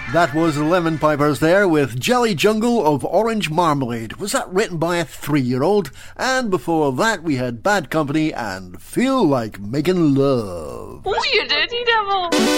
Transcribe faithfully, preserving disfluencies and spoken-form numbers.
That was the Lemon Pipers there with Jelly Jungle of Orange Marmalade. Was that written by a three-year-old? And before that we had Bad Company and Feel Like Making Love. Oh, you dirty devil!